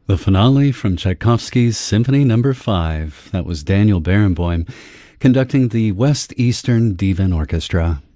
The finale from Tchaikovsky's Symphony No. 5. That was Daniel Barenboim conducting the West Eastern Divan Orchestra.